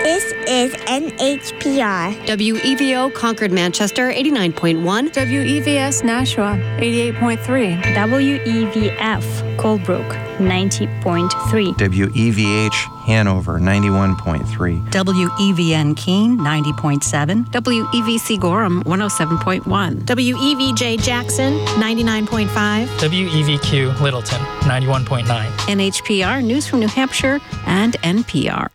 This is NHPR. WEVO Concord, Manchester, 89.1. WEVS Nashua, 88.3. WEVF Colebrook, 90.3. WEVH Hanover, 91.3. WEVN Keene, 90.7. WEVC Gorham, 107.1. WEVJ Jackson, 99.5. WEVQ Littleton, 91.9. NHPR News from New Hampshire and NPR.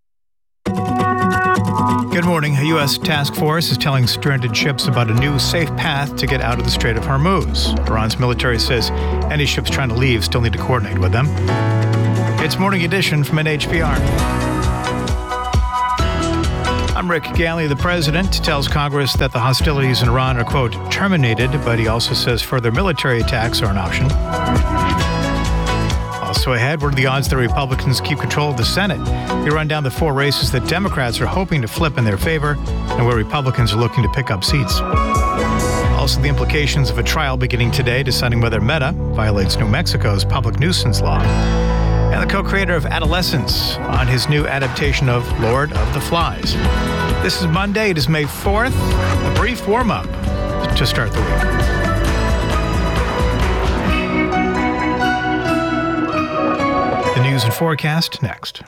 Good morning. A U.S. task force is telling stranded ships about a new safe path to get out of the Strait of Hormuz. Iran's military says any ships trying to leave still need to coordinate with them. It's Morning Edition from NHPR. I'm Rick Galley. The president tells Congress that the hostilities in Iran are, quote, terminated, but he also says further military attacks are an option. Also ahead, what are the odds that Republicans keep control of the Senate? We run down the 4 races that Democrats are hoping to flip in their favor and where Republicans are looking to pick up seats. Also, the implications of a trial beginning today deciding whether Meta violates New Mexico's public nuisance law. And the co-creator of Adolescence on his new adaptation of Lord of the Flies. This is Monday. It is May 4th. A brief warm-up to start the week. The news and forecast next.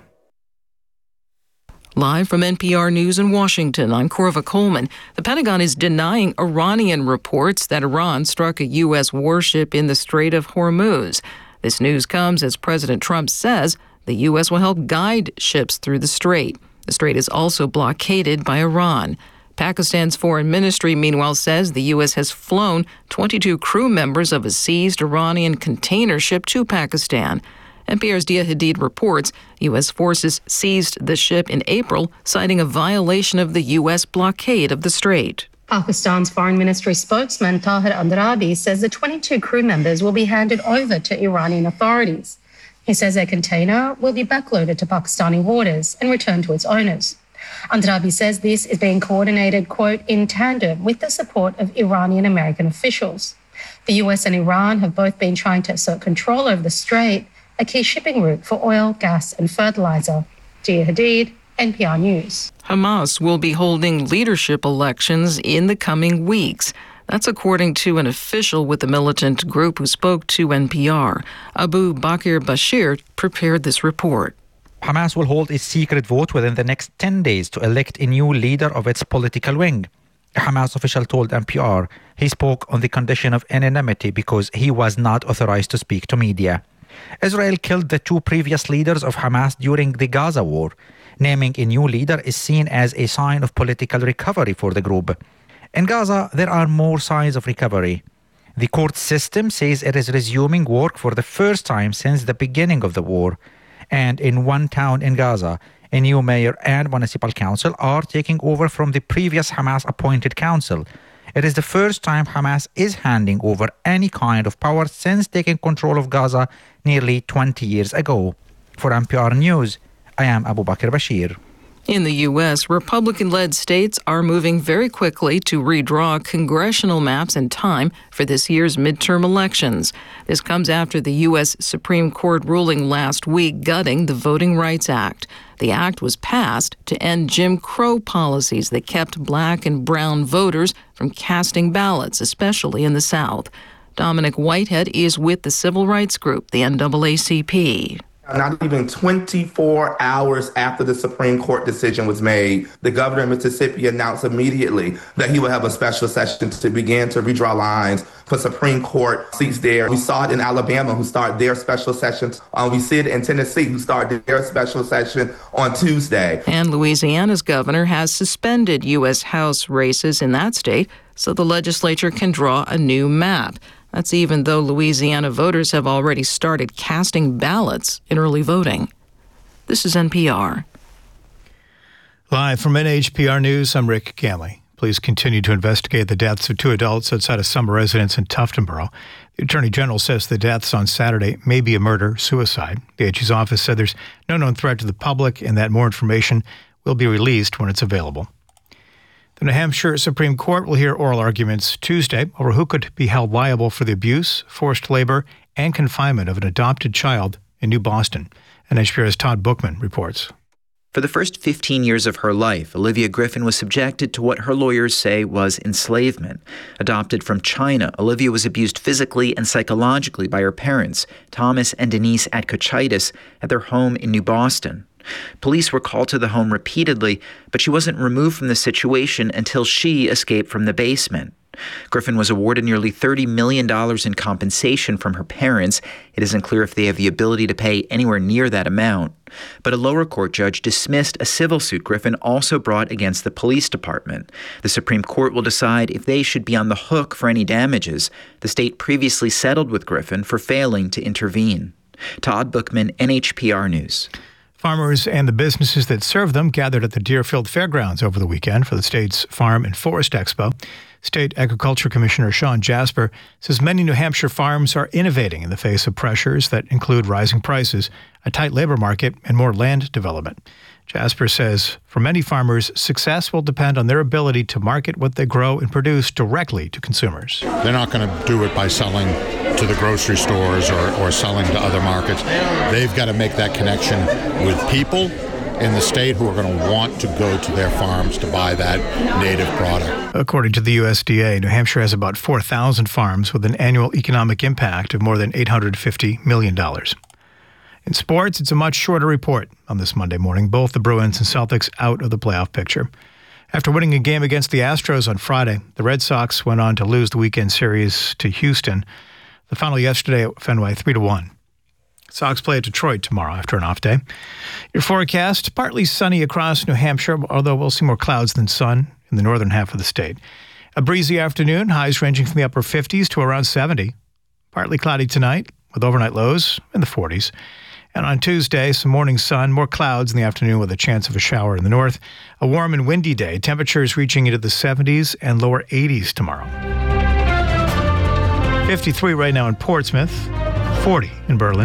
Live from NPR News in Washington, I'm Corva Coleman. The Pentagon is denying Iranian reports that Iran struck a U.S. warship in the Strait of Hormuz. This news comes as President Trump says the U.S. will help guide ships through the strait. The strait is also blockaded by Iran. Pakistan's foreign ministry, meanwhile, says the U.S. has flown 22 crew members of a seized Iranian container ship to Pakistan. NPR's Dia Hadid reports U.S. forces seized the ship in April, citing a violation of the U.S. blockade of the strait. Pakistan's foreign ministry spokesman Tahir Andrabi says the 22 crew members will be handed over to Iranian authorities. He says their container will be backloaded to Pakistani waters and returned to its owners. Andrabi says this is being coordinated, quote, in tandem with the support of Iranian American officials. The U.S. and Iran have both been trying to assert control over the strait, a key shipping route for oil, gas and fertilizer. Dia Hadid, NPR News. Hamas will be holding leadership elections in the coming weeks. That's according to an official with the militant group who spoke to NPR. Abu Bakr Bashir prepared this report. Hamas will hold a secret vote within the next 10 days to elect a new leader of its political wing. A Hamas official told NPR he spoke on the condition of anonymity because he was not authorized to speak to media. Israel killed the 2 previous leaders of Hamas during the Gaza war. Naming a new leader is seen as a sign of political recovery for the group. In Gaza, there are more signs of recovery. The court system says it is resuming work for the first time since the beginning of the war. And in one town in Gaza, a new mayor and municipal council are taking over from the previous Hamas-appointed council. It is the first time Hamas is handing over any kind of power since taking control of Gaza nearly 20 years ago. For NPR News, I am Abu Bakr Bashir. In the U.S., Republican-led states are moving very quickly to redraw congressional maps in time for this year's midterm elections. This comes after the U.S. Supreme Court ruling last week gutting the Voting Rights Act. The act was passed to end Jim Crow policies that kept black and brown voters from casting ballots, especially in the South. Dominic Whitehead is with the civil rights group, the NAACP. Not even 24 hours after the Supreme Court decision was made, the governor of Mississippi announced immediately that he would have a special session to begin to redraw lines for Supreme Court seats there. We saw it in Alabama, who started their special sessions. We see it in Tennessee, who started their special session on Tuesday. And Louisiana's governor has suspended U.S. House races in that state so the legislature can draw a new map. That's even though Louisiana voters have already started casting ballots in early voting. This is NPR. Live from NHPR News, I'm Rick Ganley. Police continue to investigate the deaths of 2 adults outside a summer residence in Tuftonboro. The Attorney General says the deaths on Saturday may be a murder-suicide. The AG's office said there's no known threat to the public and that more information will be released when it's available. The New Hampshire Supreme Court will hear oral arguments Tuesday over who could be held liable for the abuse, forced labor, and confinement of an adopted child in New Boston. NHPR's Todd Bookman reports. For the first 15 years of her life, Olivia Griffin was subjected to what her lawyers say was enslavement. Adopted from China, Olivia was abused physically and psychologically by her parents, Thomas and Denise Atkachaitis, at their home in New Boston. Police were called to the home repeatedly, but she wasn't removed from the situation until she escaped from the basement. Griffin was awarded nearly $30 million in compensation from her parents. It isn't clear if they have the ability to pay anywhere near that amount. But a lower court judge dismissed a civil suit Griffin also brought against the police department. The Supreme Court will decide if they should be on the hook for any damages. The state previously settled with Griffin for failing to intervene. Todd Bookman, NHPR News. Farmers and the businesses that serve them gathered at the Deerfield Fairgrounds over the weekend for the state's Farm and Forest Expo. State Agriculture Commissioner Sean Jasper says many New Hampshire farms are innovating in the face of pressures that include rising prices, a tight labor market, and more land development. Jasper says for many farmers, success will depend on their ability to market what they grow and produce directly to consumers. They're not going to do it by selling to the grocery stores or selling to other markets. They've got to make that connection with people in the state who are going to want to go to their farms to buy that native product. According to the USDA, New Hampshire has about 4,000 farms with an annual economic impact of more than $850 million. In sports, it's a much shorter report on this Monday morning. Both the Bruins and Celtics out of the playoff picture. After winning a game against the Astros on Friday, the Red Sox went on to lose the weekend series to Houston. The final yesterday at Fenway, 3-1. Sox play at Detroit tomorrow after an off day. Your forecast, partly sunny across New Hampshire, although we'll see more clouds than sun in the northern half of the state. A breezy afternoon, highs ranging from the upper 50s to around 70. Partly cloudy tonight with overnight lows in the 40s. And on Tuesday, some morning sun, more clouds in the afternoon with a chance of a shower in the north. A warm and windy day, temperatures reaching into the 70s and lower 80s tomorrow. 53 right now in Portsmouth, 40 in Berlin.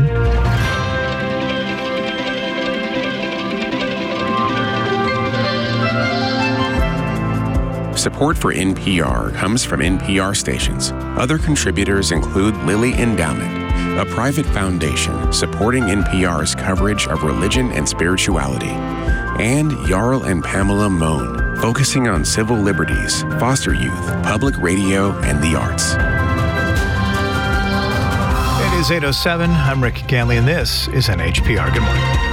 Support for NPR comes from NPR stations. Other contributors include Lilly Endowment, a private foundation supporting NPR's coverage of religion and spirituality, and Jarl and Pamela Mohn, focusing on civil liberties, foster youth, public radio, and the arts. It is 8:07. I'm Rick Ganley, and this is NHPR. Good morning.